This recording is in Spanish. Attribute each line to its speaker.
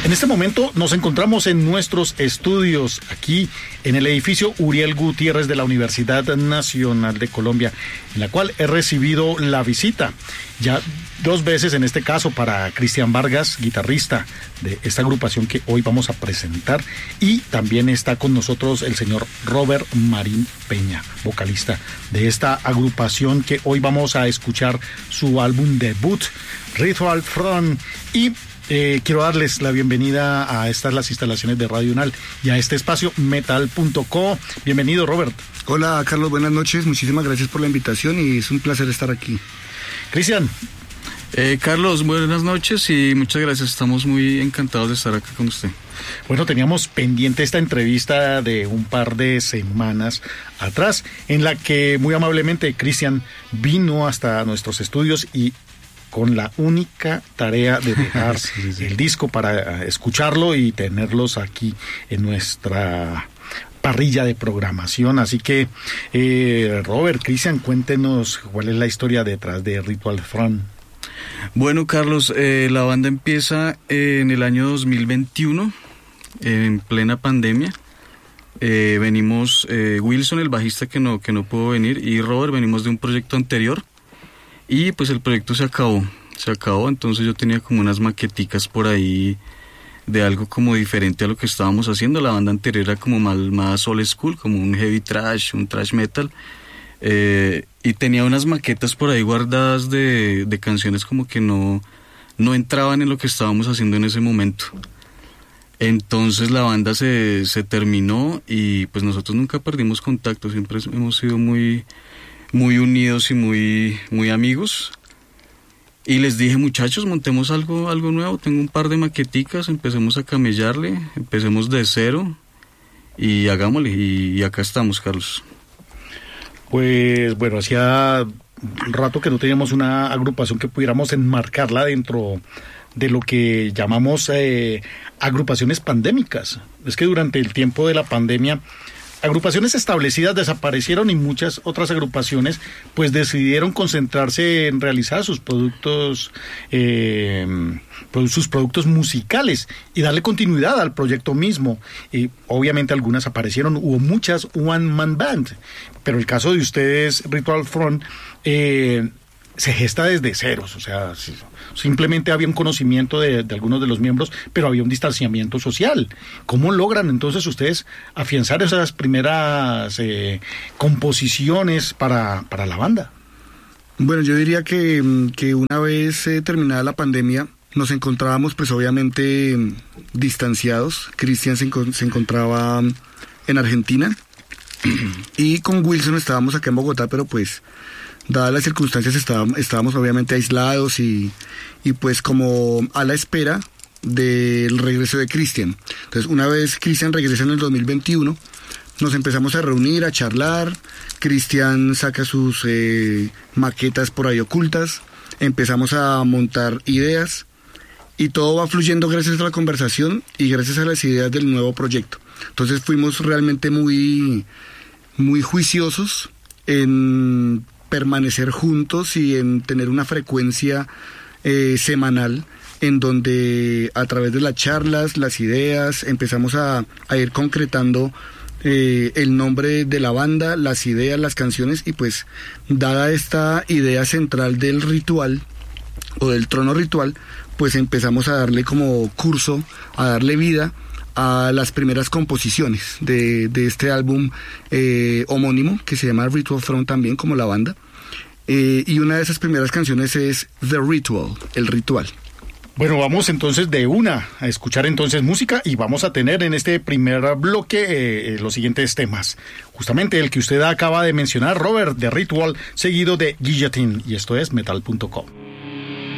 Speaker 1: En este momento nos encontramos en nuestros estudios aquí en el edificio Uriel Gutiérrez de la Universidad Nacional de Colombia, en la cual he recibido la visita ya 2 veces, en este caso para Cristian Vargas, guitarrista de esta agrupación que hoy vamos a presentar, y también está con nosotros el señor Robert Marín Peña, vocalista de esta agrupación que hoy vamos a escuchar su álbum debut, Ritual Front, y quiero darles la bienvenida a las instalaciones de Radio Unal y a este espacio metal.co. Bienvenido, Robert.
Speaker 2: Hola, Carlos, buenas noches, muchísimas gracias por la invitación y es un placer estar aquí.
Speaker 1: Cristian.
Speaker 3: Carlos, buenas noches y muchas gracias, estamos muy encantados de estar acá con usted.
Speaker 1: Bueno, teníamos pendiente esta entrevista de un par de semanas atrás, en la que muy amablemente Cristian vino hasta nuestros estudios y con la única tarea de dejar el disco para escucharlo y tenerlos aquí en nuestra parrilla de programación. Así que, Robert, Cristian, cuéntenos cuál es la historia detrás de Ritual Front.
Speaker 3: Bueno, Carlos, la banda empieza en el año 2021, en plena pandemia. Venimos, Wilson, el bajista que no pudo venir, y Robert, venimos de un proyecto anterior. Y pues el proyecto se acabó, entonces yo tenía como unas maqueticas por ahí de algo como diferente a lo que estábamos haciendo. La banda anterior era como más old school, como un heavy thrash, un thrash metal, y tenía unas maquetas por ahí guardadas de canciones como que no entraban en lo que estábamos haciendo en ese momento. Entonces la banda se terminó y pues nosotros nunca perdimos contacto, siempre hemos sido muy unidos y muy amigos. Y les dije, muchachos, montemos algo nuevo, tengo un par de maqueticas, empecemos a camellarle, empecemos de cero y hagámosle, y acá estamos, Carlos.
Speaker 1: Pues bueno, hacía rato que no teníamos una agrupación que pudiéramos enmarcarla dentro de lo que llamamos agrupaciones pandémicas. Es que durante el tiempo de la pandemia agrupaciones establecidas desaparecieron y muchas otras agrupaciones pues decidieron concentrarse en realizar sus productos musicales y darle continuidad al proyecto mismo. Y obviamente algunas aparecieron, hubo muchas one man band, pero el caso de ustedes, Ritual Front, se gesta desde ceros, o sea, simplemente había un conocimiento de algunos de los miembros, pero había un distanciamiento social. ¿Cómo logran entonces ustedes afianzar esas primeras composiciones para la banda?
Speaker 2: Bueno, yo diría que una vez terminada la pandemia, nos encontrábamos pues obviamente distanciados. Cristian se encontraba en Argentina y con Wilson estábamos acá en Bogotá, pero pues dadas las circunstancias estábamos obviamente aislados y pues como a la espera del regreso de Cristian. Entonces una vez Cristian regresa en el 2021, nos empezamos a reunir, a charlar. Cristian saca sus maquetas por ahí ocultas, empezamos a montar ideas y todo va fluyendo gracias a la conversación y gracias a las ideas del nuevo proyecto. Entonces fuimos realmente muy juiciosos en permanecer juntos y en tener una frecuencia semanal en donde a través de las charlas, las ideas, empezamos a ir concretando el nombre de la banda, las ideas, las canciones, y pues dada esta idea central del ritual o del trono ritual, pues empezamos a darle como curso, a darle vida a las primeras composiciones de este álbum homónimo que se llama Ritual Front también, como la banda, y una de esas primeras canciones es The Ritual, el ritual.
Speaker 1: Bueno, vamos entonces de una a escuchar entonces música y vamos a tener en este primer bloque los siguientes temas. Justamente el que usted acaba de mencionar, Robert, The Ritual, seguido de Guillotine, y esto es metal.com.